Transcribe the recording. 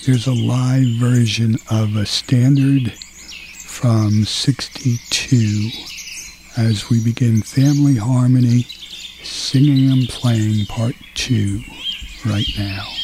Here's a live version of a standard from '62 as we begin Family Harmony, Singing and Playing Part 2 right now.